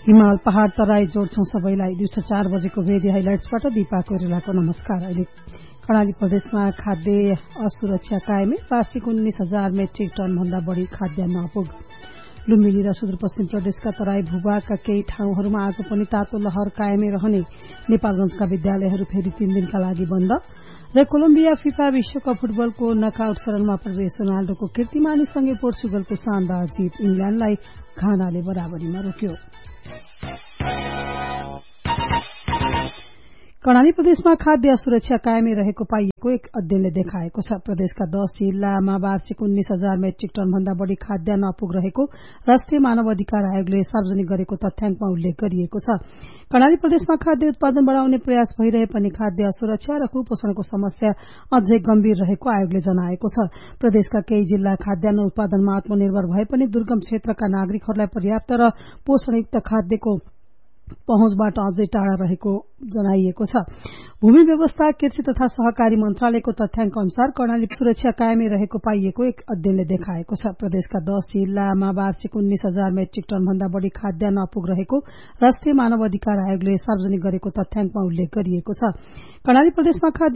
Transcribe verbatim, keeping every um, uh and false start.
हिमाल पहाड़ तराई जोड्छौं सबैलाई दिउँसो चार बजेको भेदी हाइलाइट्सबाट दिपा कोइरालाको नमस्कार। अहिले कर्णाली प्रदेशमा खाद्य असुरक्षा कायमै वार्षिक उन्नीस हजार मेट्रिक टन भन्दा बढ़ी खाद्यान्न अपुग। लुम्बिनी र सुदूरपश्चिम प्रदेशका तराई भूभागका केही ठाउँहरूमा आज पनि तातो लहर कायमै रहने। नेपालगंजका विद्यालयहरू फेरि तीन दिनका लागि बन्द र कोलम्बिया फिफा विश्वकप फुटबलको नकआउट चरणमा प्रवेश। रोनाल्डोको कीर्तिमानीसँगै पोर्चुगलको शानदार जीत इंग्ल्याण्डलाई घानाले बराबरीमा रोक्यो। कर्णाली प्रदेशमा खाद्य असुरक्षा कायमै रहेको पाइएको एक अध्ययनले देखाएको छ। प्रदेशका दश जिल्लामा वार्षिक उन्नीस हजार मेट्रिक टन भन्दा बढ़ी खाद्यान्न अपुग रहेको राष्ट्रिय मानव अधिकार आयोगले सार्वजनिक गरेको तथ्याङ्कमा उल्लेख गरिएको छ। कर्णाली प्रदेशमा खाद्य उत्पादन बढ़ाउने प्रयास भइरहे पनि खाद्य असुरक्षा र कुपोषणको समस्या अझै गम्भीर रहेको आयोगले जनाएको छ। प्रदेशका केही जिल्ला खाद्यान्न उत्पादनमा आत्मनिर्भर भए पनि दुर्गम क्षेत्रका नागरिकहरूलाई पर्याप्त र पोषणयुक्त खाद्यको पहुँचबाट अझै टाढा रहेको जनाइएको छ। भूमि व्यवस्था कृषि तथा सहकारी मन्त्रालयको तथ्याङ्क अनुसार कर्णाली सुरक्षा कायमै रहेको पाइएको एक अध्ययनले देखाएको छ। प्रदेशका दश जिल्लामा वार्षिक उन्नीस हजार मेट्रिक टन भन्दा बढ़ी खाद्यान्न अपुग रहेको राष्ट्रिय मानव अधिकार आयोगले सार्वजनिक गरेको तथ्याङ्कमा उल्लेख गरिएको छ। कर्णाली प्रदेशमा खाद्य